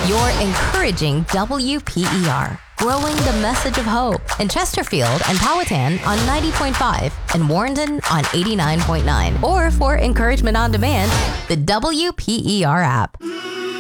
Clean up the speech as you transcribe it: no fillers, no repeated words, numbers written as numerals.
You're encouraging WPER, growing the message of hope in Chesterfield and Powhatan on 90.5 and Warrenton on 89.9. Or for encouragement on demand, the WPER app.